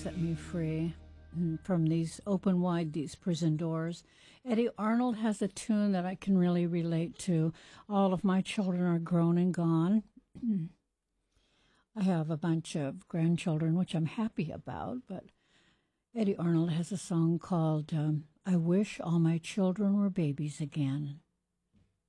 set me free from these open wide these prison doors. Eddie Arnold has a tune that I can really relate to. All of my children are grown and gone. I have a bunch of grandchildren, which I'm happy about, but Eddie Arnold has a song called I Wish All My Children Were Babies Again.